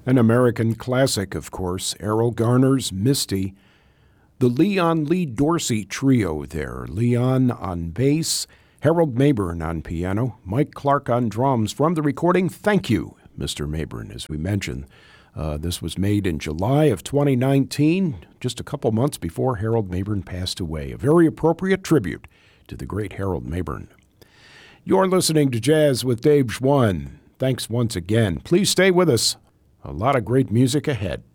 An American classic, of course, Errol Garner's Misty. The Leon Lee Dorsey trio there. Leon on bass, Harold Mabern on piano, Mike Clark on drums. From the recording, Thank You, Mr. Mabern, as we mentioned. This was made in July of 2019, just a couple months before Harold Mabern passed away. A very appropriate tribute to the great Harold Mabern. You're listening to Jazz with Dave Schwann. Thanks once again. Please stay with us. A lot of great music ahead.